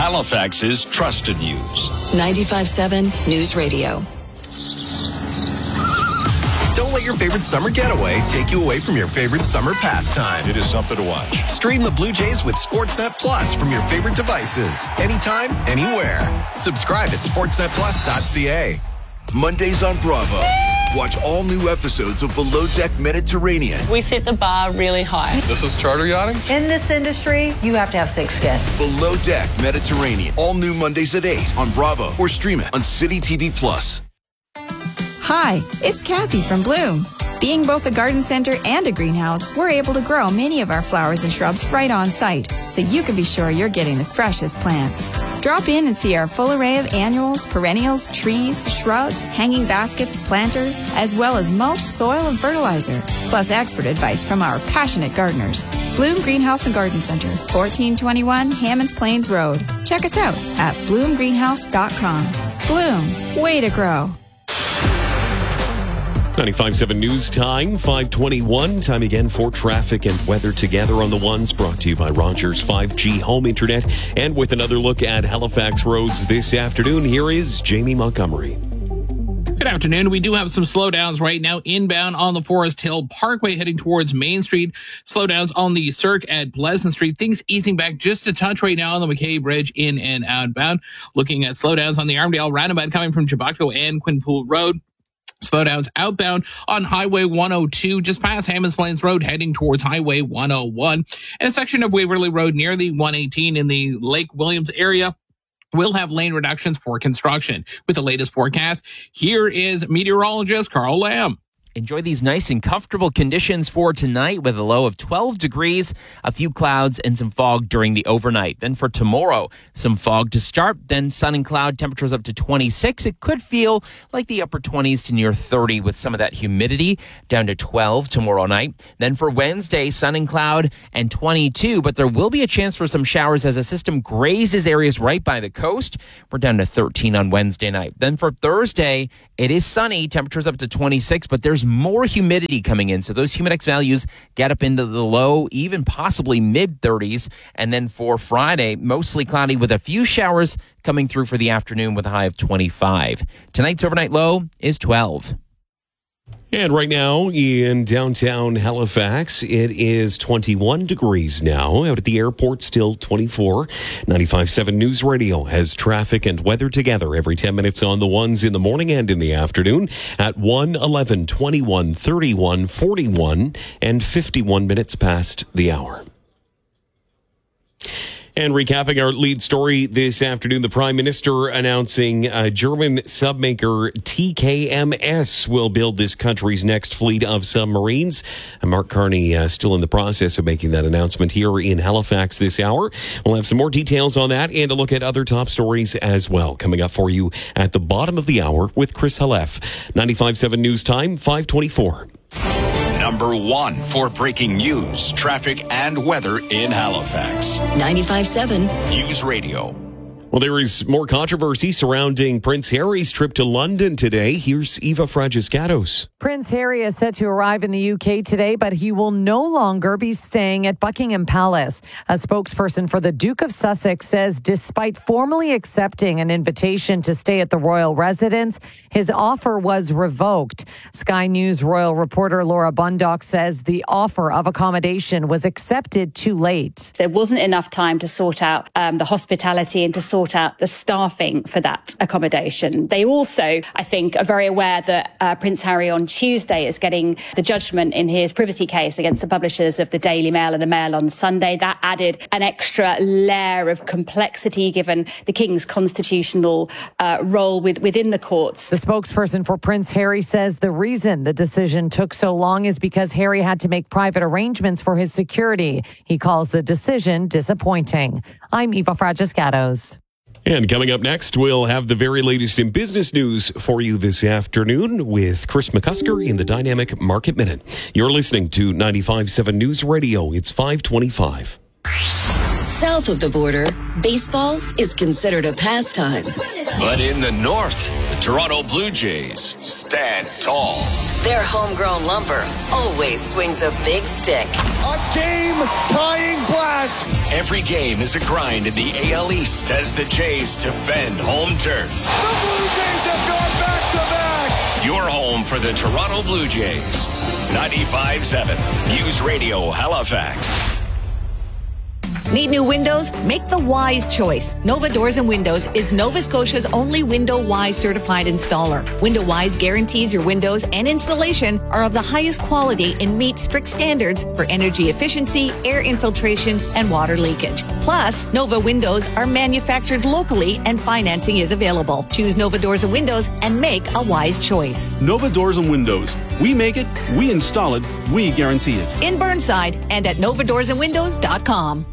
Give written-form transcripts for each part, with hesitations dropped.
Halifax's trusted news. 95.7 News Radio. Don't let your favorite summer getaway take you away from your favorite summer pastime. It is something to watch. Stream the Blue Jays with Sportsnet Plus from your favorite devices. Anytime, anywhere. Subscribe at sportsnetplus.ca. Mondays on Bravo. Watch all new episodes of Below Deck Mediterranean. We set the bar really high. This is charter yachting? In this industry, you have to have thick skin. Below Deck Mediterranean. All new Mondays at 8 on Bravo or stream it on City TV Plus. Hi, it's Kathy from Bloom. Being both a garden center and a greenhouse, we're able to grow many of our flowers and shrubs right on site, so you can be sure you're getting the freshest plants. Drop in and see our full array of annuals, perennials, trees, shrubs, hanging baskets, planters, as well as mulch, soil, and fertilizer, plus expert advice from our passionate gardeners. Bloom Greenhouse and Garden Center, 1421 Hammonds Plains Road. Check us out at bloomgreenhouse.com. Bloom, way to grow. 95.7 News Time, 5:21. Time again for traffic and weather together on the ones, brought to you by Rogers 5G Home Internet. And with another look at Halifax roads this afternoon, here is Jamie Montgomery. Good afternoon. We do have some slowdowns right now inbound on the Forest Hill Parkway heading towards Main Street. Slowdowns on the Cirque at Pleasant Street. Things easing back just a touch right now on the McKay Bridge in and outbound. Looking at slowdowns on the Armdale Roundabout coming from Chubacto and Quinpool Road. Slowdowns outbound on Highway 102, just past Hammonds Plains Road, heading towards Highway 101. And a section of Waverly Road near the 118 in the Lake Williams area will have lane reductions for construction. With the latest forecast, here is meteorologist Carl Lamb. Enjoy these nice and comfortable conditions for tonight with a low of 12 degrees, a few clouds and some fog during the overnight. Then for tomorrow, some fog to start, then sun and cloud, temperatures up to 26. It could feel like the upper 20s to near 30 with some of that humidity, down to 12 tomorrow night. Then for Wednesday, sun and cloud and 22, but there will be a chance for some showers as a system grazes areas right by the coast. We're down to 13 on Wednesday night. Then for Thursday, it is sunny, temperatures up to 26, but there's more humidity coming in. So those humidex values get up into the low, even possibly mid-30s. And then for Friday, mostly cloudy with a few showers coming through for the afternoon with a high of 25. Tonight's overnight low is 12. And right now in downtown Halifax, it is 21 degrees now. Out at the airport, still 24. 95.7 News Radio has traffic and weather together every 10 minutes on the ones in the morning and in the afternoon at 1, 11, 21, 31, 41, and 51 minutes past the hour. And recapping our lead story this afternoon, the Prime Minister announcing German submaker TKMS will build this country's next fleet of submarines. Mark Carney still in the process of making that announcement here in Halifax this hour. We'll have some more details on that and a look at other top stories as well coming up for you at the bottom of the hour with Chris Halef. 95.7 News Time, 5:24. Number one for breaking news, traffic, and weather in Halifax. 95.7 News Radio. Well, there is more controversy surrounding Prince Harry's trip to London today. Here's Eva Fragiscatos. Prince Harry is set to arrive in the UK today, but he will no longer be staying at Buckingham Palace. A spokesperson for the Duke of Sussex says despite formally accepting an invitation to stay at the royal residence, his offer was revoked. Sky News royal reporter Laura Bundock says the offer of accommodation was accepted too late. There wasn't enough time to sort out the hospitality and to sort out the staffing for that accommodation. They also, I think, are very aware that Prince Harry on Tuesday is getting the judgment in his privacy case against the publishers of the Daily Mail and the Mail on Sunday. That added an extra layer of complexity given the King's constitutional role within the courts. The spokesperson for Prince Harry says the reason the decision took so long is because Harry had to make private arrangements for his security. He calls the decision disappointing. I'm Eva Fragiscatos. And coming up next, we'll have the very latest in business news for you this afternoon with Chris McCusker in the Dynamic Market Minute. You're listening to 95.7 News Radio. It's 5:25. South of the border, baseball is considered a pastime. But in the north, the Toronto Blue Jays stand tall. Their homegrown lumber always swings a big stick. A game-tying blast. Every game is a grind in the AL East as the Jays defend home turf. The Blue Jays have gone back-to-back. Your home for the Toronto Blue Jays. 95.7 News Radio Halifax. Need new windows? Make the wise choice. Nova Doors and Windows is Nova Scotia's only Window Wise certified installer. Window Wise guarantees your windows and installation are of the highest quality and meet strict standards for energy efficiency, air infiltration, and water leakage. Plus, Nova windows are manufactured locally and financing is available. Choose Nova Doors and Windows and make a wise choice. Nova Doors and Windows. We make it, we install it, we guarantee it. In Burnside and at novadoorsandwindows.com.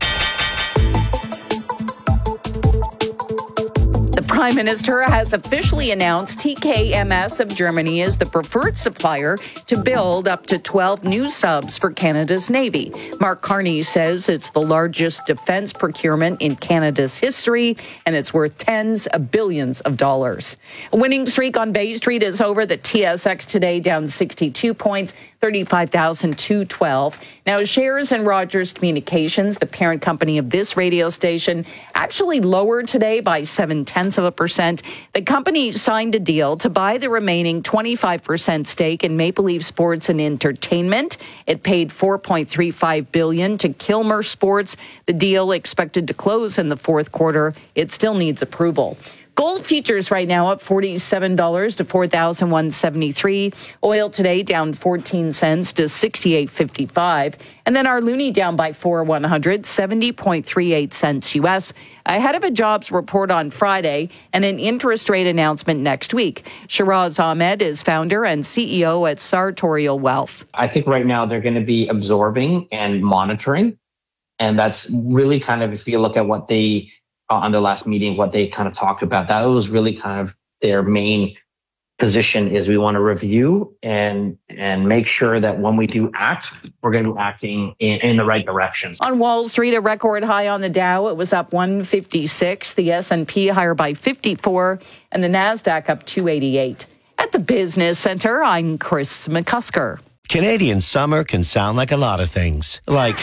The Prime Minister has officially announced TKMS of Germany is the preferred supplier to build up to 12 new subs for Canada's Navy. Mark Carney says it's the largest defense procurement in Canada's history, and it's worth tens of billions of dollars. A winning streak on Bay Street is over. The TSX today down 62 points, 35,212. Now, shares in Rogers Communications, the parent company of this radio station, actually lowered today by 0.7%. The company signed a deal to buy the remaining 25% stake in Maple Leaf Sports and Entertainment. It paid $4.35 billion to Kilmer Sports. The deal expected to close in the fourth quarter. It still needs approval. Gold futures right now up $47 to $4,173. Oil today down 14 cents to $68.55. And then our loonie down by 4/100, 70.38 cents U.S. Ahead of a jobs report on Friday and an interest rate announcement next week. Shiraz Ahmed is founder and CEO at Sartorial Wealth. I think right now they're going to be absorbing and monitoring. And that's really kind of, if you look at what they on the last meeting, what they kind of talked about, that was really kind of their main position is we want to review and make sure that when we do act, we're going to be acting in the right direction. On Wall Street, a record high on the Dow. It was up 156. The S&P higher by 54 and the NASDAQ up 288. At the Business Center, I'm Chris McCusker. Canadian summer can sound like a lot of things.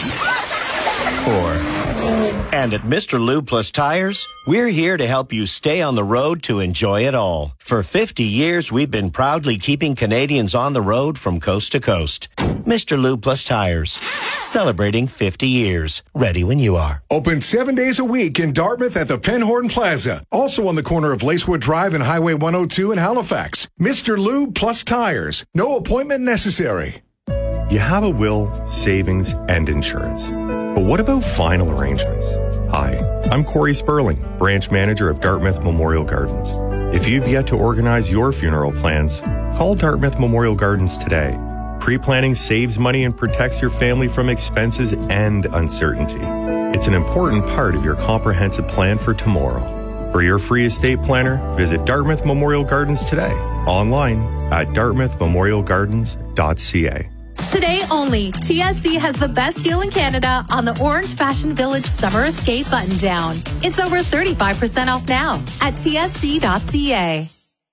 And at Mr. Lube Plus Tires, we're here to help you stay on the road to enjoy it all. For 50 years, we've been proudly keeping Canadians on the road from coast to coast. Mr. Lube Plus Tires, celebrating 50 years. Ready when you are. Open 7 days a week in Dartmouth at the Penhorn Plaza. Also on the corner of Lacewood Drive and Highway 102 in Halifax. Mr. Lube Plus Tires. No appointment necessary. You have a will, savings, and insurance. But what about final arrangements? Hi, I'm Corey Sperling, branch manager of Dartmouth Memorial Gardens. If you've yet to organize your funeral plans, call Dartmouth Memorial Gardens today. Pre-planning saves money and protects your family from expenses and uncertainty. It's an important part of your comprehensive plan for tomorrow. For your free estate planner, visit Dartmouth Memorial Gardens today, online at dartmouthmemorialgardens.ca. Today only, TSC has the best deal in Canada on the Orange Fashion Village Summer Escape button down. It's over 35% off now at tsc.ca.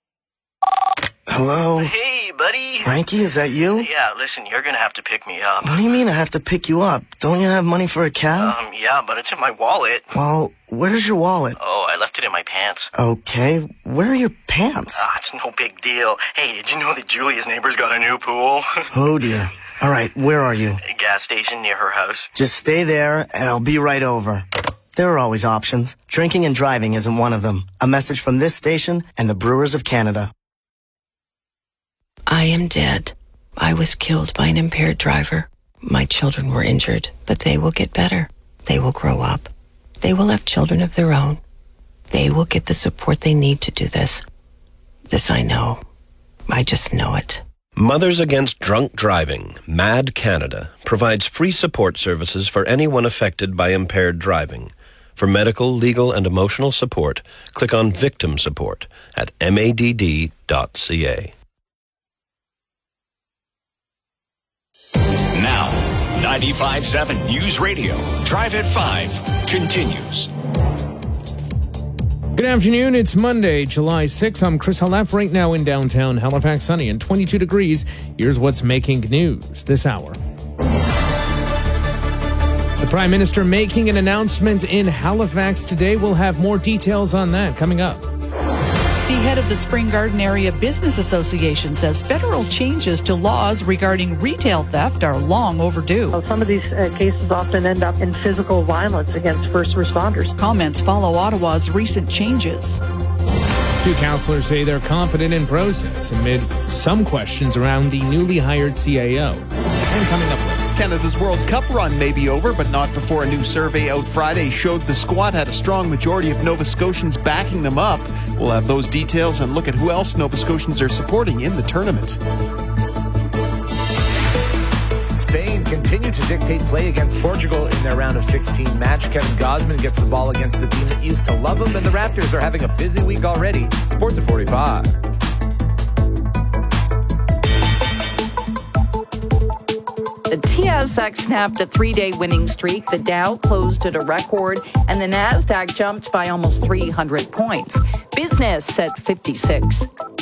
Hello? Hey, buddy. Frankie, is that you? Yeah, listen, you're gonna have to pick me up. What do you mean I have to pick you up? Don't you have money for a cab? Yeah, but it's in my wallet. Well, where's your wallet? Oh, I left it in my pants. Okay, where are your pants? It's no big deal. Hey, did you know that Julia's neighbor's got a new pool? Oh, dear. All right, where are you? A gas station near her house. Just stay there, and I'll be right over. There are always options. Drinking and driving isn't one of them. A message from this station and the Brewers of Canada. I am dead. I was killed by an impaired driver. My children were injured, but they will get better. They will grow up. They will have children of their own. They will get the support they need to do this. This I know. I just know it. Mothers Against Drunk Driving, MAD Canada, provides free support services for anyone affected by impaired driving. For medical, legal, and emotional support, click on Victim Support at madd.ca. Now, 95.7 News Radio, Drive at 5, continues. Good afternoon. It's Monday, July 6th. I'm Chris Halef. Right now in downtown Halifax, sunny and 22 degrees. Here's what's making news this hour. The Prime Minister making an announcement in Halifax today. We'll have more details on that coming up. The head of the Spring Garden Area Business Association says federal changes to laws regarding retail theft are long overdue. Well, some of these cases often end up in physical violence against first responders. Comments follow Ottawa's recent changes. Two councillors say they're confident in process amid some questions around the newly hired CAO. And coming up with Canada's World Cup run may be over, but not before a new survey out Friday showed the squad had a strong majority of Nova Scotians backing them up. We'll have those details and look at who else Nova Scotians are supporting in the tournament. Spain continued to dictate play against Portugal in their round of 16 match. Kevin Gausman gets the ball against the team that used to love him, and the Raptors are having a busy week already. Sports at 45. The TSX snapped a 3-day winning streak. The Dow closed at a record, and the Nasdaq jumped by almost 300 points. Business at 56.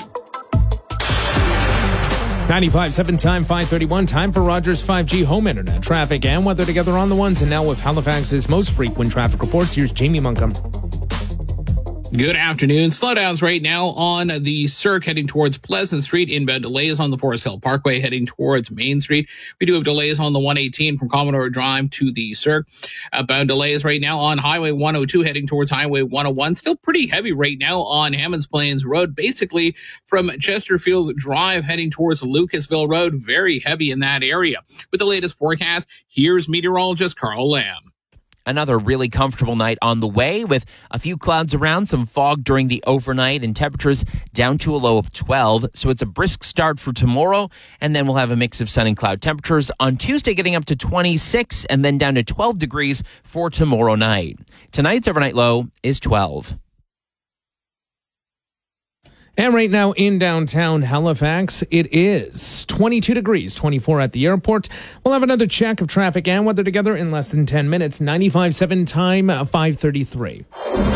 95.7 time, 5:31. Time for Rogers 5G home internet. Traffic and weather together on the ones. And now with Halifax's most frequent traffic reports, here's Jamie Muncombe. Good afternoon. Slowdowns right now on the Cirque heading towards Pleasant Street. Inbound delays on the Forest Hill Parkway heading towards Main Street. We do have delays on the 118 from Commodore Drive to the Cirque. Outbound delays right now on Highway 102 heading towards Highway 101. Still pretty heavy right now on Hammonds Plains Road. Basically from Chesterfield Drive heading towards Lucasville Road. Very heavy in that area. With the latest forecast, here's meteorologist Carl Lamb. Another really comfortable night on the way with a few clouds around, some fog during the overnight, and temperatures down to a low of 12. So it's a brisk start for tomorrow, and then we'll have a mix of sun and cloud temperatures on Tuesday getting up to 26 and then down to 12 degrees for tomorrow night. Tonight's overnight low is 12. And right now in downtown Halifax, it is 22 degrees, 24 at the airport. We'll have another check of traffic and weather together in less than 10 minutes. 95.7 time, 5:33.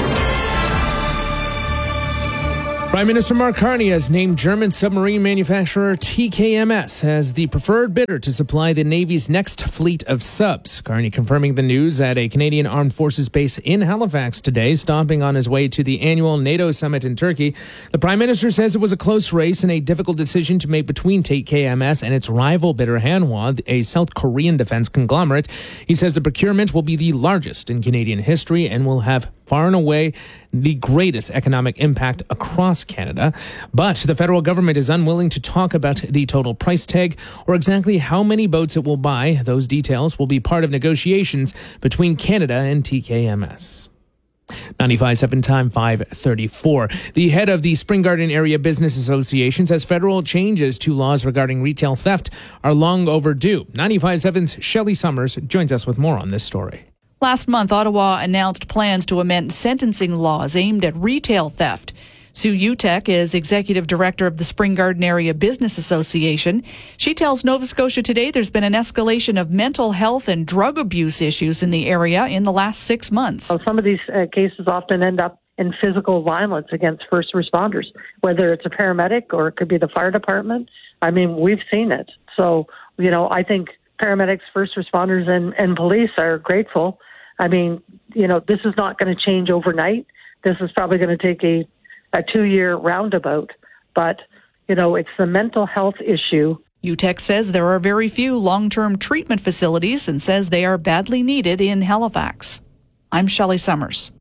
Prime Minister Mark Carney has named German submarine manufacturer TKMS as the preferred bidder to supply the Navy's next fleet of subs. Carney confirming the news at a Canadian Armed Forces base in Halifax today, stopping on his way to the annual NATO summit in Turkey. The Prime Minister says it was a close race and a difficult decision to make between TKMS and its rival bidder Hanwha, a South Korean defense conglomerate. He says the procurement will be the largest in Canadian history and will have far and away the greatest economic impact across Canada. But the federal government is unwilling to talk about the total price tag or exactly how many boats it will buy. Those details will be part of negotiations between Canada and TKMS. 95.7 time, 5:34. The head of the Spring Garden Area Business Association says federal changes to laws regarding retail theft are long overdue. 95.7's Shelley Summers joins us with more on this story. Last month, Ottawa announced plans to amend sentencing laws aimed at retail theft. Sue Utek is executive director of the Spring Garden Area Business Association. She tells Nova Scotia Today there's been an escalation of mental health and drug abuse issues in the area in the last 6 months. Well, some of these cases often end up in physical violence against first responders, whether it's a paramedic or it could be the fire department. I mean, we've seen it. So, I think paramedics, first responders, and police are grateful. I mean, this is not going to change overnight. This is probably going to take a 2-year roundabout. But, it's the mental health issue. UTEC says there are very few long-term treatment facilities and says they are badly needed in Halifax. I'm Shelley Summers.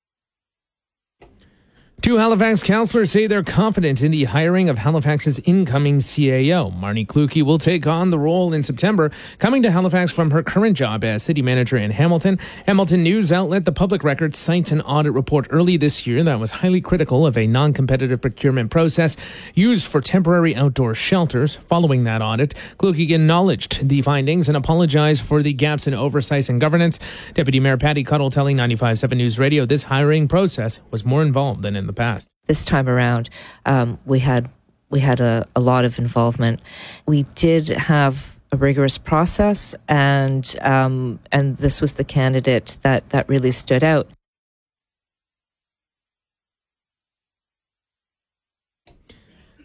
Two Halifax councillors say they're confident in the hiring of Halifax's incoming CAO. Marnie Kluge will take on the role in September, coming to Halifax from her current job as city manager in Hamilton. Hamilton news outlet The Public Record cites an audit report early this year that was highly critical of a non-competitive procurement process used for temporary outdoor shelters. Following that audit, Kluge acknowledged the findings and apologized for the gaps in oversight and governance. Deputy Mayor Patty Cuddle telling 95.7 News Radio this hiring process was more involved than in the past. This time around, we had a lot of involvement. We did have a rigorous process, and this was the candidate that really stood out.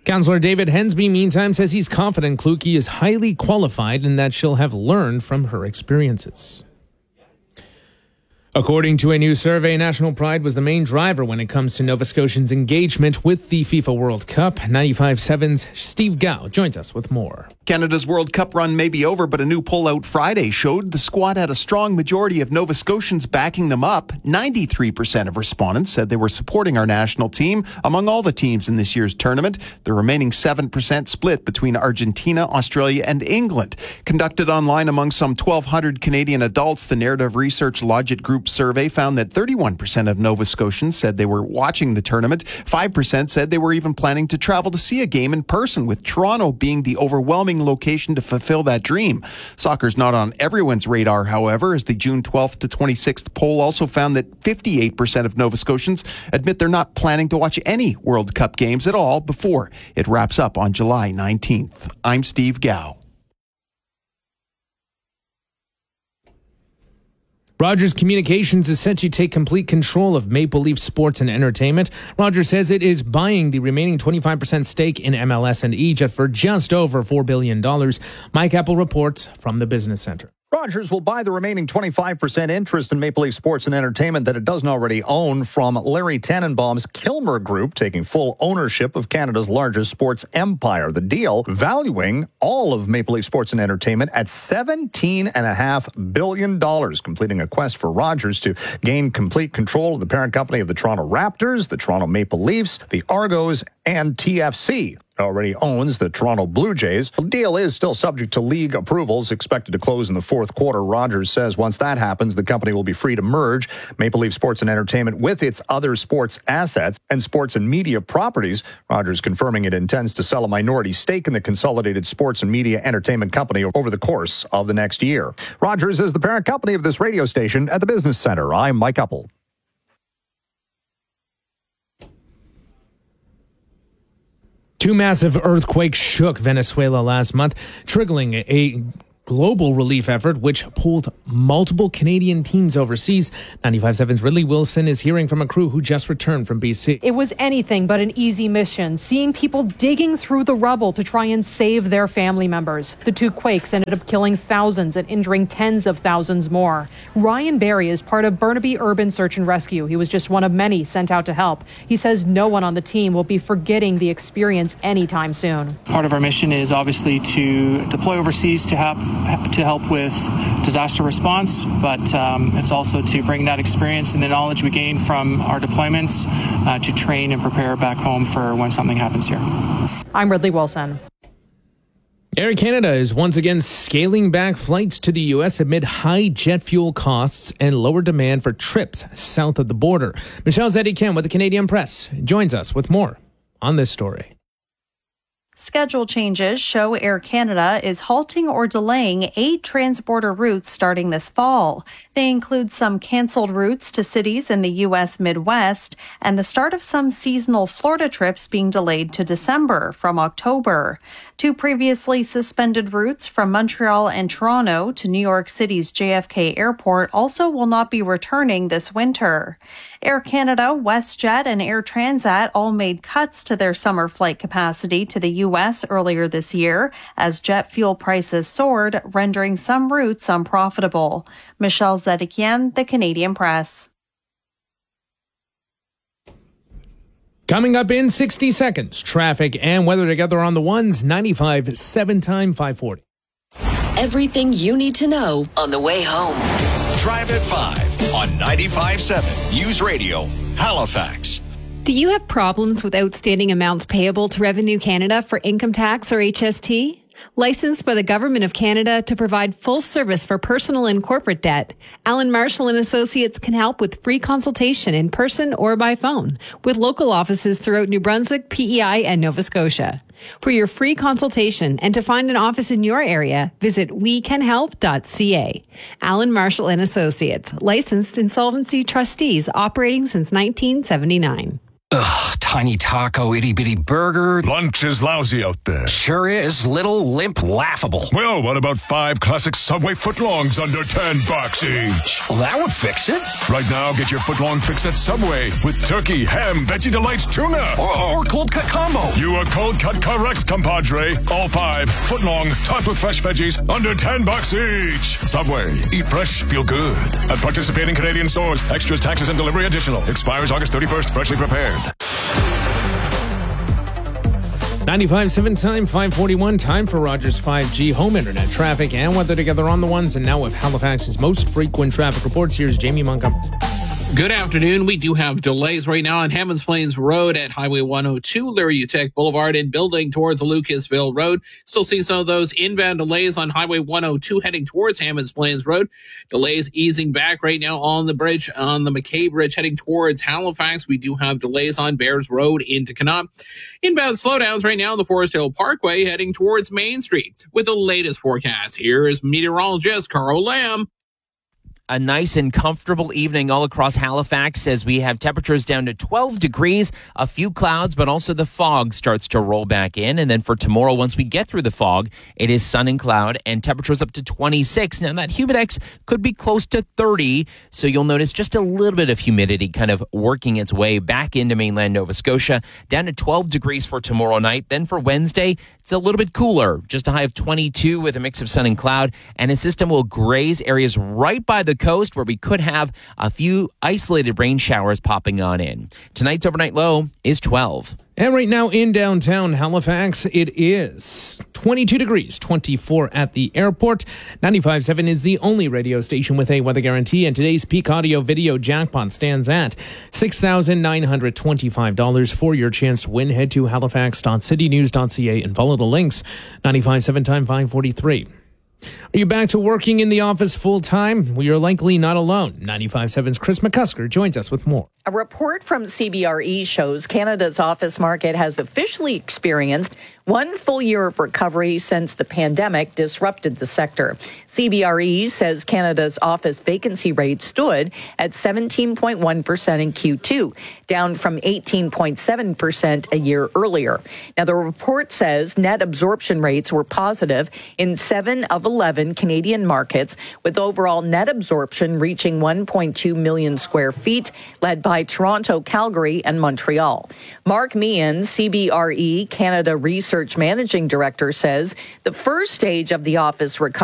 Councillor David Hensby, meantime, says he's confident Kluge is highly qualified and that she'll have learned from her experiences. According to a new survey, national pride was the main driver when it comes to Nova Scotians' engagement with the FIFA World Cup. 95.7's Steve Gow joins us with more. Canada's World Cup run may be over, but a new poll out Friday showed the squad had a strong majority of Nova Scotians backing them up. 93% of respondents said they were supporting our national team among all the teams in this year's tournament. The remaining 7% split between Argentina, Australia, and England. Conducted online among some 1,200 Canadian adults, the Narrative Research Logit Group survey found that 31% of Nova Scotians said they were watching the tournament. 5% said they were even planning to travel to see a game in person, with Toronto being the overwhelming location to fulfill that dream. Soccer's not on everyone's radar, however, as the June 12th to 26th poll also found that 58% of Nova Scotians admit they're not planning to watch any World Cup games at all before it wraps up on July 19th. I'm Steve Gow. Rogers Communications is set to take complete control of Maple Leaf Sports and Entertainment. Rogers says it is buying the remaining 25% stake in MLS and Egypt for just over $4 billion. Mike Apple reports from the Business Center. Rogers will buy the remaining 25% interest in Maple Leaf Sports and Entertainment that it doesn't already own from Larry Tannenbaum's Kilmer Group, taking full ownership of Canada's largest sports empire. The deal valuing all of Maple Leaf Sports and Entertainment at $17.5 billion, completing a quest for Rogers to gain complete control of the parent company of the Toronto Raptors, the Toronto Maple Leafs, the Argos, and TFC. Already owns the Toronto Blue Jays. The deal is still subject to league approvals, expected to close in the fourth quarter. Rogers says once that happens, the company will be free to merge Maple Leaf Sports and Entertainment with its other sports assets and sports and media properties. Rogers confirming it intends to sell a minority stake in the consolidated sports and media entertainment company over the course of the next year. Rogers is the parent company of this radio station at the Business Center. I'm Mike Uppel. Two massive earthquakes shook Venezuela last month, triggering a global relief effort which pulled multiple Canadian teams overseas. 95.7's Ridley Wilson is hearing from a crew who just returned from BC. It was anything but an easy mission, seeing people digging through the rubble to try and save their family members. The two quakes ended up killing thousands and injuring tens of thousands more. Ryan Barry is part of Burnaby Urban Search and Rescue. He was just one of many sent out to help. He says no one on the team will be forgetting the experience anytime soon. Part of our mission is obviously to deploy overseas to help with disaster response, but it's also to bring that experience and the knowledge we gain from our deployments to train and prepare back home for when something happens here. I'm Ridley Wilson. Air Canada is once again scaling back flights to the U.S. amid high jet fuel costs and lower demand for trips south of the border. Michelle Zedikian with the Canadian Press joins us with more on this story. Schedule changes show Air Canada is halting or delaying 8 transborder routes starting this fall. They include some canceled routes to cities in the U.S. Midwest and the start of some seasonal Florida trips being delayed to December from October. 2 previously suspended routes from Montreal and Toronto to New York City's JFK Airport also will not be returning this winter. Air Canada, WestJet, and Air Transat all made cuts to their summer flight capacity to the U.S. earlier this year as jet fuel prices soared, rendering some routes unprofitable. Michelle Zedikian, the Canadian Press. Coming up in 60 seconds, traffic and weather together on the ones, 95.7 time 540. Everything you need to know on the way home. Drive at 5 on 95.7 News Radio, Halifax. Do you have problems with outstanding amounts payable to Revenue Canada for income tax or HST? Licensed by the Government of Canada to provide full service for personal and corporate debt, Alan Marshall and Associates can help with free consultation in person or by phone with local offices throughout New Brunswick, PEI, and Nova Scotia. For your free consultation and to find an office in your area, visit wecanhelp.ca. Alan Marshall and Associates, licensed insolvency trustees operating since 1979. Ugh, tiny taco, itty-bitty burger. Lunch is lousy out there. Sure is. Little, limp, laughable. Well, what about 5 classic Subway footlongs under $10 each? Well, that would fix it. Right now, get your footlong fix at Subway with turkey, ham, Veggie Delights, tuna. Or cold cut combo. You are cold cut correct, compadre. All 5 footlong, topped with fresh veggies, under $10 each. Subway. Eat fresh, feel good. At participating Canadian stores. Extras, taxes, and delivery additional. Expires August 31st. Freshly prepared. 95.7 time, 5:41. Time for Rogers 5G home internet traffic and weather together on the ones. And now with Halifax's most frequent traffic reports, here's Jamie Montgomery. Good afternoon. We do have delays right now on Hammonds Plains Road at Highway 102, Larry Utech Boulevard, and building towards Lucasville Road. Still see some of those inbound delays on Highway 102 heading towards Hammonds Plains Road. Delays easing back right now on the bridge, on the McKay Bridge heading towards Halifax. We do have delays on Bears Road into Kanab. Inbound slowdowns right now on the Forest Hill Parkway heading towards Main Street. With the latest forecast, here is meteorologist Carl Lamb. A nice and comfortable evening all across Halifax as we have temperatures down to 12 degrees, a few clouds, but also the fog starts to roll back in. And then for tomorrow, once we get through the fog, it is sun and cloud and temperatures up to 26. Now that humidex could be close to 30, so you'll notice just a little bit of humidity kind of working its way back into mainland Nova Scotia, down to 12 degrees for tomorrow night. Then for Wednesday, it's a little bit cooler, just a high of 22 with a mix of sun and cloud, and a system will graze areas right by the coast where we could have a few isolated rain showers popping on in. Tonight's overnight low is 12. And right now in downtown Halifax, it is 22 degrees, 24 at the airport. 95.7 is the only radio station with a weather guarantee, and today's peak audio video jackpot stands at $6,925 for your chance to win. Head to halifax.citynews.ca and follow the links. 95.7 time, 5:43. Are you back to working in the office full time? Well, you're likely not alone. 95.7's Chris McCusker joins us with more. A report from CBRE shows Canada's office market has officially experienced one full year of recovery since the pandemic disrupted the sector. CBRE says Canada's office vacancy rate stood at 17.1% in Q2, down from 18.7% a year earlier. Now, the report says net absorption rates were positive in 7 of 11 Canadian markets, with overall net absorption reaching 1.2 million square feet, led by Toronto, Calgary, and Montreal. Mark Meehan, CBRE Canada Research Managing Director, says the first stage of the office recovery